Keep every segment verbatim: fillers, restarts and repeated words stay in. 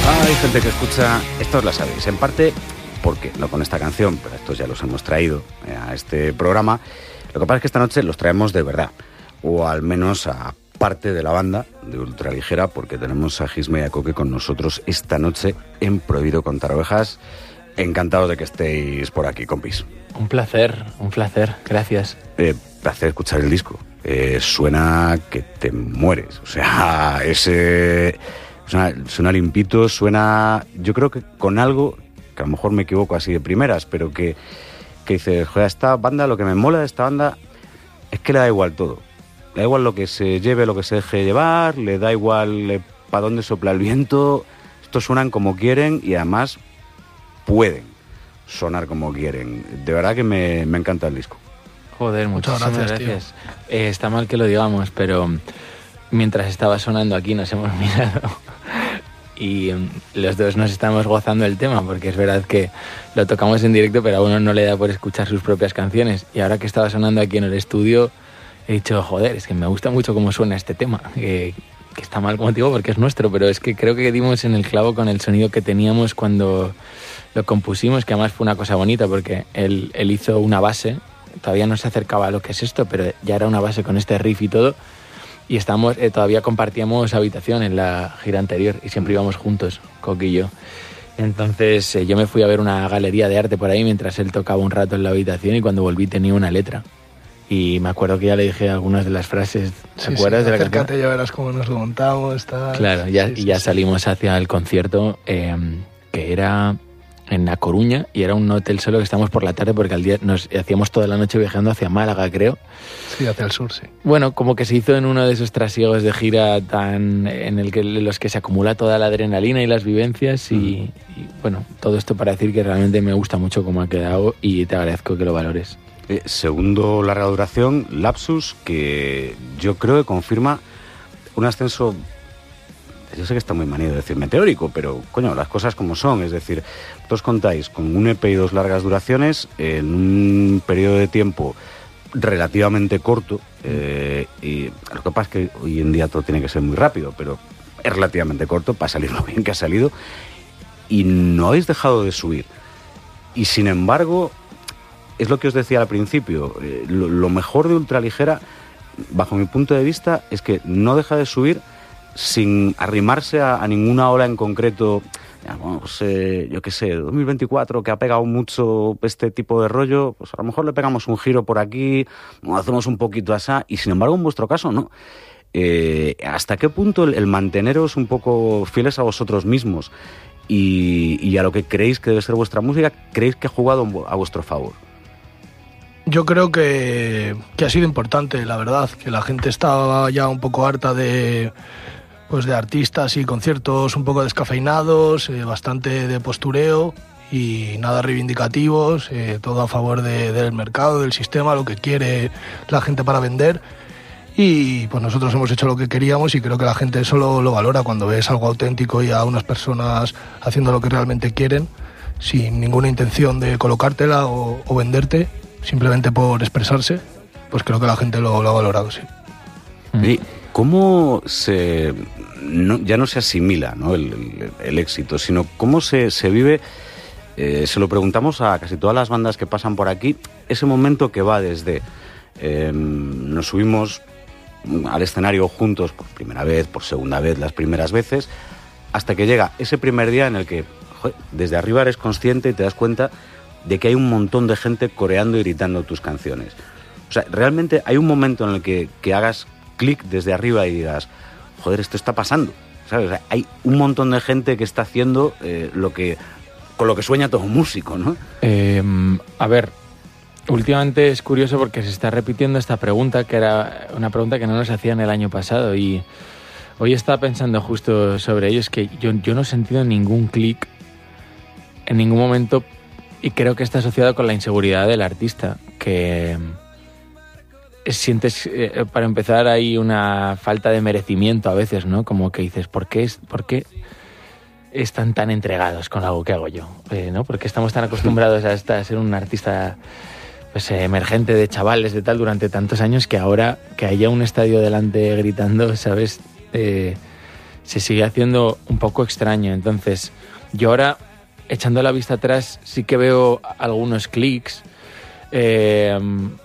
Hay gente que escucha, esto os la sabéis, en parte porque, no con esta canción, pero estos ya los hemos traído a este programa. Lo que pasa es que esta noche los traemos de verdad, o al menos a parte de la banda de Ultraligera, porque tenemos a Gisme y a Coque con nosotros esta noche en Prohibido Contar Ovejas. Encantado de que estéis por aquí, compis. Un placer, un placer, gracias. Eh, placer escuchar el disco. Eh, suena que te mueres, o sea, ese... Suena, suena limpito, suena, yo creo que con algo, que a lo mejor me equivoco así de primeras, pero que, que dices, joder, esta banda, lo que me mola de esta banda es que le da igual todo. Le da igual lo que se lleve, lo que se deje llevar, le da igual eh, para dónde sopla el viento. Estos suenan como quieren y además pueden sonar como quieren. De verdad que me, me encanta el disco. Joder, muchas gracias. gracias. Eh, está mal que lo digamos, pero mientras estaba sonando aquí nos hemos mirado y um, los dos nos estamos gozando el tema, porque es verdad que lo tocamos en directo, pero a uno no le da por escuchar sus propias canciones. Y ahora que estaba sonando aquí en el estudio, he dicho, joder, es que me gusta mucho cómo suena este tema, que, que está mal, como digo, porque es nuestro, pero es que creo que dimos en el clavo con el sonido que teníamos cuando lo compusimos, que además fue una cosa bonita, porque él, él hizo una base, todavía no se acercaba a lo que es esto, pero ya era una base con este riff y todo. Y estamos, eh, todavía compartíamos habitación en la gira anterior y siempre íbamos juntos, Coqui y yo. Entonces eh, yo me fui a ver una galería de arte por ahí mientras él tocaba un rato en la habitación, y cuando volví tenía una letra. Y me acuerdo que ya le dije algunas de las frases, ¿te sí, acuerdas sí, de la canción? canción? Ya verás cómo nos lo montamos. Tal. Claro, ya, sí, y sí, ya sí. salimos hacia el concierto, eh, que era en La Coruña, y era un hotel solo que estábamos por la tarde, porque al día nos hacíamos toda la noche viajando hacia Málaga, creo. Sí, hacia el sur, sí. Bueno, como que se hizo en uno de esos trasiegos de gira tan en el que los que se acumula toda la adrenalina y las vivencias, y, mm. y bueno, todo esto para decir que realmente me gusta mucho cómo ha quedado y te agradezco que lo valores. Eh, segundo larga duración, Lapsus, que yo creo que confirma un ascenso. Yo sé que está muy manido decir meteórico, pero coño, las cosas como son. Es decir, vosotros contáis con un E P y dos largas duraciones en un periodo de tiempo relativamente corto, eh, y lo que pasa es que hoy en día todo tiene que ser muy rápido, pero es relativamente corto para salir lo bien que ha salido, y no habéis dejado de subir. Y sin embargo, es lo que os decía al principio, eh, lo, lo mejor de Ultraligera, bajo mi punto de vista, es que no deja de subir sin arrimarse a, a ninguna ola en concreto. Ya, bueno, pues, eh, yo qué sé, dos mil veinticuatro, que ha pegado mucho este tipo de rollo, pues a lo mejor le pegamos un giro por aquí, o hacemos un poquito así, y sin embargo en vuestro caso no. Eh, ¿Hasta qué punto el, el manteneros un poco fieles a vosotros mismos y, y a lo que creéis que debe ser vuestra música, creéis que ha jugado a vuestro favor? Yo creo que, que ha sido importante, la verdad, que la gente estaba ya un poco harta de... pues de artistas y conciertos un poco descafeinados, eh, bastante de postureo y nada reivindicativos, eh, todo a favor de, del mercado, del sistema, lo que quiere la gente para vender. Y pues nosotros hemos hecho lo que queríamos, y creo que la gente eso lo, lo valora cuando ves algo auténtico y a unas personas haciendo lo que realmente quieren, sin ninguna intención de colocártela o, o venderte, simplemente por expresarse. Pues creo que la gente lo, lo ha valorado, sí. ¿Y cómo se... No, ya no se asimila, ¿no?, el, el, el éxito, sino cómo se, se vive? Eh, se lo preguntamos a casi todas las bandas que pasan por aquí, ese momento que va desde eh, nos subimos al escenario juntos por primera vez, por segunda vez, las primeras veces, hasta que llega ese primer día en el que, joder, desde arriba eres consciente y te das cuenta de que hay un montón de gente coreando y gritando tus canciones. O sea, realmente hay un momento en el que, que hagas clic desde arriba y digas, joder, esto está pasando, ¿sabes? O sea, hay un montón de gente que está haciendo eh, lo que con lo que sueña todo músico, ¿no? Eh, a ver, últimamente es curioso porque se está repitiendo esta pregunta, que era una pregunta que no nos hacían el año pasado, y hoy estaba pensando justo sobre ello. Es que yo, yo no he sentido ningún clic en ningún momento, y creo que está asociado con la inseguridad del artista, que sientes, eh, para empezar, hay una falta de merecimiento a veces, ¿no? Como que dices, ¿por qué, es, por qué están tan entregados con algo que hago yo? Eh, ¿no? ¿Por qué estamos tan acostumbrados a, esta, a ser un artista pues, eh, emergente de chavales de tal durante tantos años, que ahora que haya un estadio delante gritando, ¿sabes? Eh, se sigue haciendo un poco extraño. Entonces, yo ahora, echando la vista atrás, sí que veo algunos clics. Eh,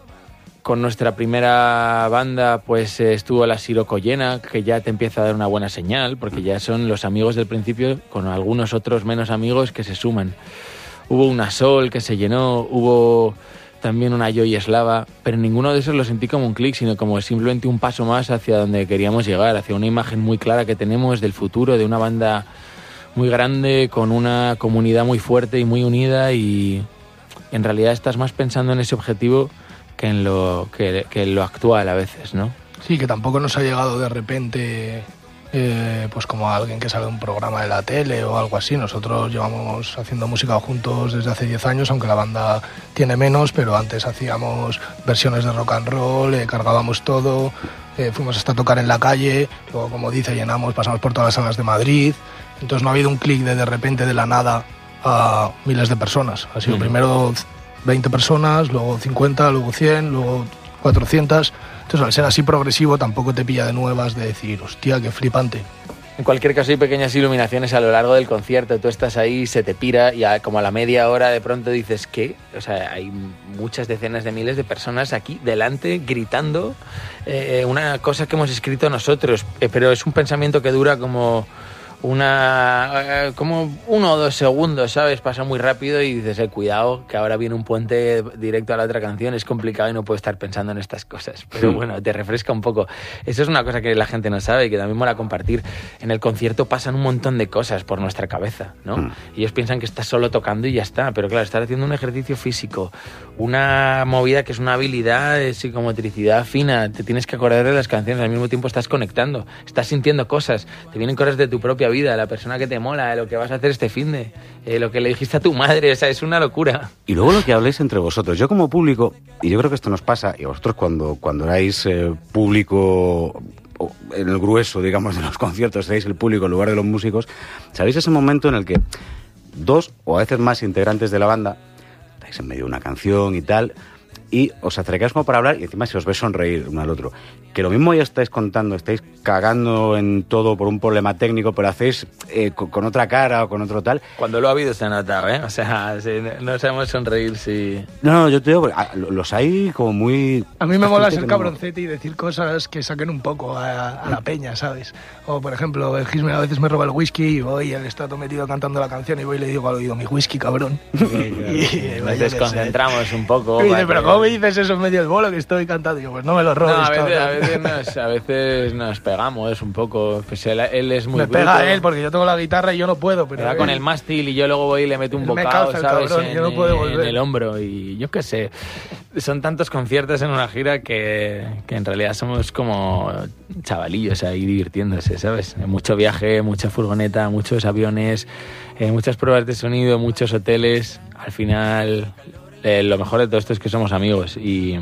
con nuestra primera banda, pues eh, estuvo la Siroco llena, que ya te empieza a dar una buena señal, porque ya son los amigos del principio, con algunos otros menos amigos que se suman. Hubo una Sol que se llenó, hubo también una Joy Eslava, pero ninguno de esos lo sentí como un clic, sino como simplemente un paso más hacia donde queríamos llegar, hacia una imagen muy clara que tenemos del futuro, de una banda muy grande, con una comunidad muy fuerte y muy unida, y en realidad estás más pensando en ese objetivo que en lo, que, que en lo actual a veces, ¿no? Sí, que tampoco nos ha llegado de repente... Eh, pues como alguien que sale de un programa de la tele o algo así. Nosotros llevamos haciendo música juntos desde hace diez años, aunque la banda tiene menos, pero antes hacíamos versiones de rock and roll, eh, cargábamos todo, eh, fuimos hasta tocar en la calle, luego, como dice, llenamos, pasamos por todas las salas de Madrid. Entonces no ha habido un clic de de repente de la nada a miles de personas. Ha sido mm. primero veinte personas, luego cincuenta, luego cien, luego cuatrocientas. Entonces, al ser así progresivo, tampoco te pilla de nuevas de decir, hostia, qué flipante. En cualquier caso, hay pequeñas iluminaciones a lo largo del concierto. Tú estás ahí, se te pira, y a, como a la media hora de pronto dices, ¿qué? O sea, hay muchas decenas de miles de personas aquí delante gritando eh, una cosa que hemos escrito nosotros. Eh, pero es un pensamiento que dura como... una eh, como uno o dos segundos, ¿sabes? Pasa muy rápido y dices, eh, cuidado, que ahora viene un puente directo a la otra canción, es complicado y no puedo estar pensando en estas cosas, pero bueno, te refresca un poco. Eso es una cosa que la gente no sabe y que también mola compartir. En el concierto pasan un montón de cosas por nuestra cabeza, ¿no? Mm. Ellos piensan que estás solo tocando y ya está, pero claro, estás haciendo un ejercicio físico, una movida que es una habilidad de psicomotricidad fina, te tienes que acordar de las canciones, al mismo tiempo estás conectando, estás sintiendo cosas, te vienen cosas de tu propia vida, la persona que te mola, lo que vas a hacer este finde, eh, lo que le dijiste a tu madre, o sea, es una locura. Y luego lo que habléis entre vosotros. Yo como público, y yo creo que esto nos pasa, y vosotros cuando, cuando erais eh, público en el grueso, digamos, de los conciertos, seréis el público en lugar de los músicos, sabéis ese momento en el que dos o a veces más integrantes de la banda estáis en medio de una canción y tal, y os acercáis como para hablar y encima se os ve sonreír uno al otro. Que lo mismo ya estáis contando, estáis cagando en todo por un problema técnico, pero hacéis eh, con, con otra cara o con otro tal. Cuando lo ha habido se ha notado, ¿eh? O sea, si no sabemos sonreír, si... No, no, yo te digo, los hay como muy... A mí me mola ser cabroncete y decir cosas que saquen un poco a, a la peña, ¿sabes? O, por ejemplo, el Gisme a veces me roba el whisky y voy, él está todo metido cantando la canción y voy y le digo al oído, mi whisky, cabrón. Sí, claro. y nos desconcentramos un poco. Y dice, pero ¿cómo me dices eso en medio del bolo que estoy cantando? Y yo, pues no me lo robes, no, a veces, cabrón. A veces Nos, a veces nos pegamos un poco, pues él, él es muy me bruto. pega él porque yo tengo la guitarra y yo no puedo, pero me da él... con el mástil y yo luego voy y le meto un bocado, ¿sabes? Cabrón, en, yo no puedo volver. en el hombro, y yo qué sé, son tantos conciertos en una gira que, que en realidad somos como chavalillos ahí divirtiéndose, ¿sabes? Mucho viaje, mucha furgoneta, muchos aviones, eh, muchas pruebas de sonido, muchos hoteles. Al final eh, lo mejor de todo esto es que somos amigos, y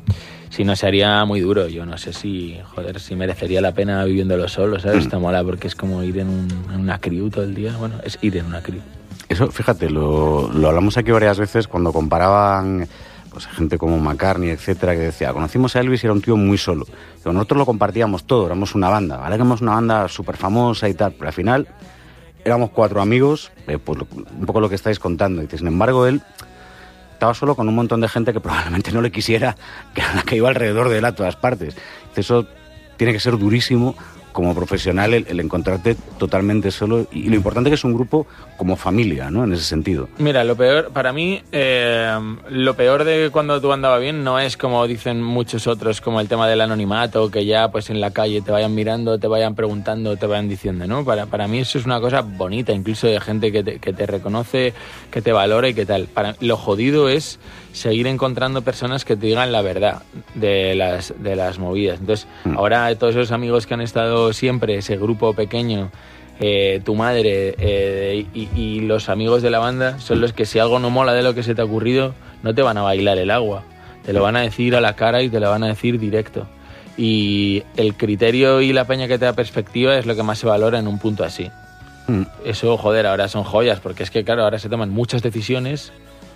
si no, se haría muy duro. Yo no sé si, joder, si merecería la pena viviéndolo solo, ¿sabes? Está mola porque es como ir en, un, en una crew todo el día. Bueno, es ir en una crew. Eso, fíjate, lo, lo hablamos aquí varias veces cuando comparaban pues gente como McCartney, etcétera, que decía, conocimos a Elvis y era un tío muy solo. Pero nosotros lo compartíamos todo, éramos una banda. Ahora que éramos una banda súper famosa y tal, pero al final éramos cuatro amigos, eh, pues lo, un poco lo que estáis contando. Y sin embargo, él estaba solo con un montón de gente que probablemente no le quisiera, que era la que iba alrededor de él a todas partes. Eso tiene que ser durísimo como profesional, el, el encontrarte totalmente solo, y lo importante que es un grupo como familia, ¿no? En ese sentido. Mira, lo peor, para mí, eh, lo peor de cuando tú andabas bien no es como dicen muchos otros, como el tema del anonimato, que ya pues en la calle te vayan mirando, te vayan preguntando, te vayan diciendo, ¿no? Para, para mí eso es una cosa bonita, incluso de gente que te, que te reconoce, que te valora y que tal. Para, lo jodido es seguir encontrando personas que te digan la verdad de las, de las movidas. Entonces, mm. ahora todos esos amigos que han estado siempre, ese grupo pequeño, eh, tu madre eh, y, y los amigos de la banda, son los que si algo no mola de lo que se te ha ocurrido, no te van a bailar el agua. Te lo van a decir a la cara y te lo van a decir directo. Y el criterio y la peña que te da perspectiva es lo que más se valora en un punto así. Mm. Eso, joder, ahora son joyas, porque es que, claro, ahora se toman muchas decisiones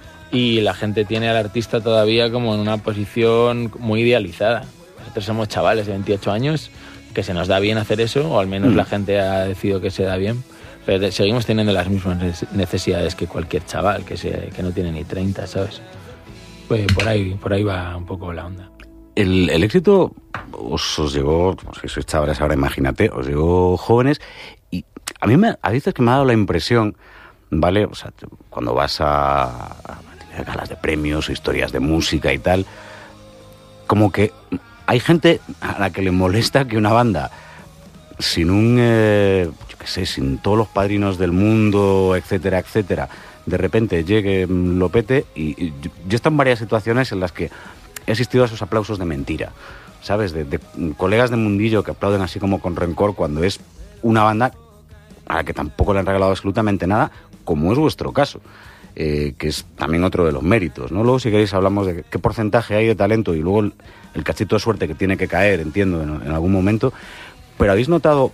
y la gente tiene al artista todavía como en una posición muy idealizada. Nosotros somos chavales de veintiocho años que se nos da bien hacer eso, o al menos mm. la gente ha decidido que se da bien, pero seguimos teniendo las mismas necesidades que cualquier chaval que, se, que no tiene ni treinta, ¿sabes? Pues por ahí, por ahí va un poco la onda. El, el éxito os, os llegó, si sois chavales ahora, imagínate, os llegó jóvenes, y a mí me, a veces que me ha dado la impresión, ¿vale? O sea, cuando vas a, a galas de premios, historias de música y tal, como que hay gente a la que le molesta que una banda sin un, eh, yo qué sé, sin todos los padrinos del mundo, etcétera, etcétera, de repente llegue, lo pete, y, y yo he estado en varias situaciones en las que he asistido a esos aplausos de mentira, ¿sabes? De, de colegas de mundillo que aplauden así como con rencor cuando es una banda a la que tampoco le han regalado absolutamente nada, como es vuestro caso, eh, que es también otro de los méritos, ¿no? Luego, si queréis, hablamos de qué porcentaje hay de talento y luego el, el cachito de suerte que tiene que caer, entiendo, en, en algún momento. Pero ¿habéis notado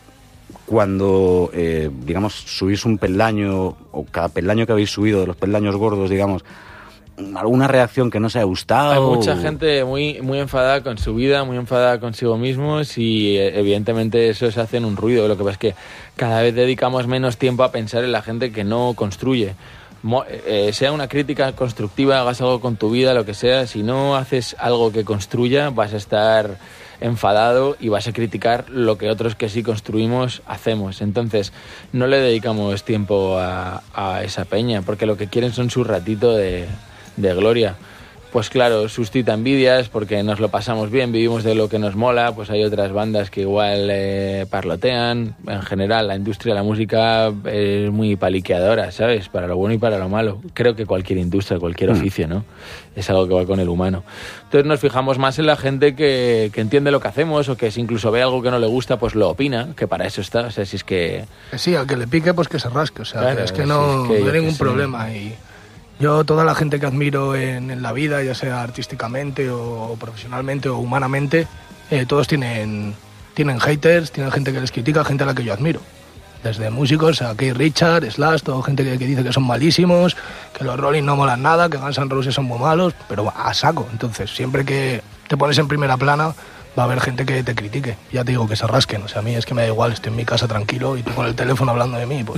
cuando, eh, digamos, subís un peldaño, o cada peldaño que habéis subido de los peldaños gordos, digamos, alguna reacción que no os haya gustado? Hay mucha gente muy, muy enfadada con su vida, muy enfadada consigo mismos, y evidentemente eso se hace en un ruido. Lo que pasa es que cada vez dedicamos menos tiempo a pensar en la gente que no construye. Mo- eh, sea una crítica constructiva, hagas algo con tu vida, lo que sea, si no haces algo que construya, vas a estar enfadado y vas a criticar lo que otros que sí construimos hacemos. Entonces no le dedicamos tiempo a, a esa peña, porque lo que quieren son su ratito de, de gloria. Pues claro, suscita envidias porque nos lo pasamos bien, vivimos de lo que nos mola. Pues hay otras bandas que igual eh, parlotean. En general, la industria de la música es muy paliqueadora, ¿sabes? Para lo bueno y para lo malo. Creo que cualquier industria, cualquier oficio, ¿no? Es algo que va con el humano. Entonces nos fijamos más en la gente que, que entiende lo que hacemos, o que si incluso ve algo que no le gusta, pues lo opina, que para eso está. O sea, si es que... Sí, al que le pique, pues que se rasque. O sea, Claro, que es que no, si es que no hay ningún sí. problema. Y yo, toda la gente que admiro en, en la vida, ya sea artísticamente o profesionalmente o humanamente, eh, todos tienen, tienen haters, tienen gente que les critica, gente a la que yo admiro. Desde músicos a Keith Richards, Slash, toda gente que, que dice que son malísimos, que los Rolling no molan nada, que Guns N' Roses son muy malos, pero a saco. Entonces, siempre que te pones en primera plana, va a haber gente que te critique. Ya te digo, que se rasquen. O sea, a mí es que me da igual, estoy en mi casa tranquilo y tú con el teléfono hablando de mí, pues...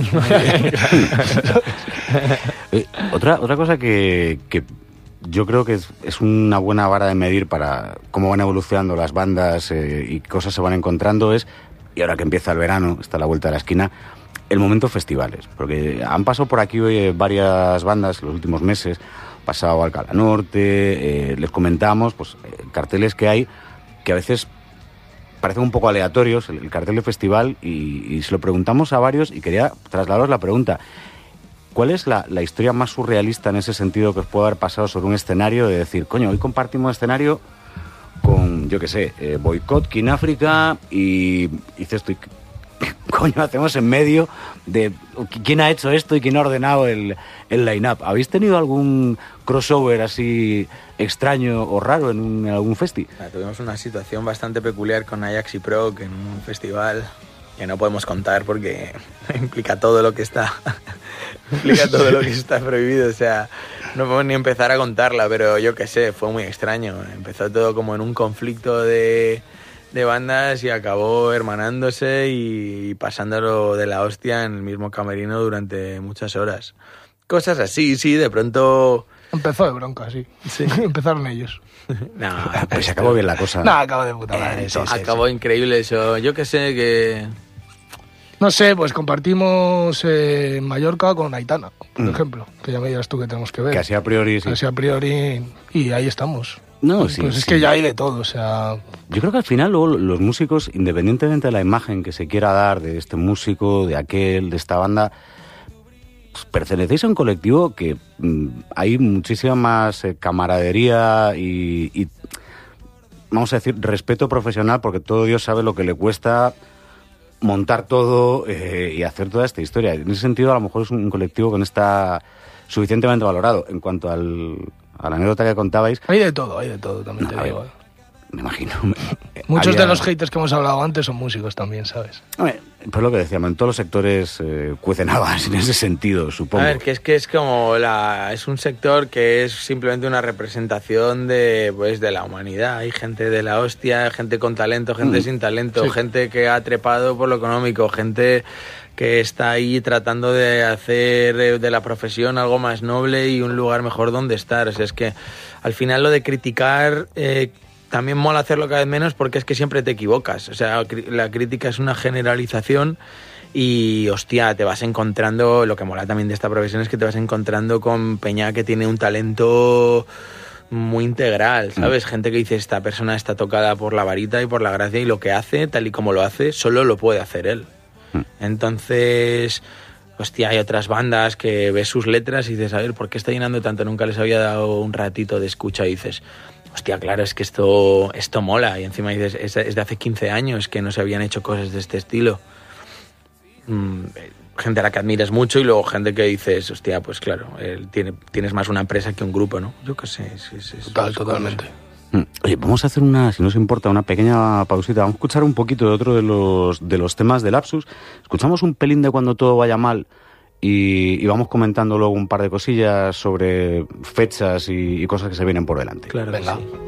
eh, otra, otra cosa que, que yo creo que es, es una buena vara de medir para cómo van evolucionando las bandas eh, y cosas se van encontrando es, y ahora que empieza el verano, está a la vuelta de la esquina, el momento festivales. Porque han pasado por aquí hoy varias bandas en los últimos meses, pasado Alcalá Norte, eh, les comentamos pues eh, carteles que hay que a veces parecen un poco aleatorios, el, el cartel de festival, y, y se lo preguntamos a varios y quería trasladaros la pregunta. ¿Cuál es la, la historia más surrealista en ese sentido que os puede haber pasado sobre un escenario de decir, coño, hoy compartimos escenario con, yo qué sé, eh, Boycott, King África, y dices tú, ¿qué coño hacemos en medio de quién ha hecho esto y quién ha ordenado el, el line-up? ¿Habéis tenido algún crossover así extraño o raro en, un, en algún festi? Tuvimos una situación bastante peculiar con Ajax y Proc en un festival que no podemos contar porque implica todo lo que está implica todo lo que está prohibido. O sea, no podemos ni empezar a contarla, pero yo qué sé, fue muy extraño. Empezó todo como en un conflicto de, de bandas y acabó hermanándose y pasándolo de la hostia en el mismo camerino durante muchas horas. Cosas así, sí, de pronto... Empezó de bronca, sí. sí. Empezaron ellos. No, pues se acabó bien la cosa. No, acabó de puta madre. Eh, sí, sí, acabó sí. increíble eso. Yo que sé que... No sé, pues compartimos eh, en Mallorca con Aitana, por Mm. ejemplo, que ya me dirás tú que tenemos que ver. Que así a priori, sí. Así a priori, y ahí estamos. No, pues sí, pues es sí. que ya hay de todo, o sea... Yo creo que al final luego los músicos, independientemente de la imagen que se quiera dar de este músico, de aquel, de esta banda, pues pertenecéis a un colectivo que mmm, hay muchísima más eh, camaradería y, y, vamos a decir, respeto profesional, porque todo Dios sabe lo que le cuesta montar todo eh, y hacer toda esta historia. En ese sentido, a lo mejor es un colectivo que no está suficientemente valorado. En cuanto al, a la anécdota que contabais... Hay de todo, hay de todo, también No, te a digo. ver, me imagino. Muchos había... de los haters que hemos hablado antes son músicos también, ¿sabes? Hombre, pues lo que decíamos, en todos los sectores eh, cuecen habas en ese sentido, supongo. A ver, que es que es como la es un sector que es simplemente una representación de pues de la humanidad. Hay gente de la hostia, gente con talento, gente mm. sin talento, sí. gente que ha trepado por lo económico, gente que está ahí tratando de hacer de la profesión algo más noble y un lugar mejor donde estar. O sea, es que al final lo de criticar eh, también mola hacerlo cada vez menos porque es que siempre te equivocas. O sea, la crítica es una generalización y, hostia, te vas encontrando... Lo que mola también de esta profesión es que te vas encontrando con peña que tiene un talento muy integral, ¿sabes? Mm. Gente que dice, esta persona está tocada por la varita y por la gracia y lo que hace, tal y como lo hace, solo lo puede hacer él. Mm. Entonces... Hostia, hay otras bandas que ves sus letras y dices, a ver, ¿por qué está llenando tanto? Nunca les había dado un ratito de escucha y dices, hostia, claro, es que esto, esto mola. Y encima dices, es, es de hace quince años que no se habían hecho cosas de este estilo. Mm, gente a la que admiras mucho y luego gente que dices, hostia, pues claro, él tiene, tienes más una empresa que un grupo, ¿no? Yo qué sé. Es, es, es Total, totalmente. Oye, vamos a hacer una, si no os importa, una pequeña pausita. Vamos a escuchar un poquito de otro de los, de los temas de Lapsus. Escuchamos un pelín de Cuando todo vaya mal y, y vamos comentando luego un par de cosillas sobre fechas y, y cosas que se vienen por delante. Claro, venga. Sí.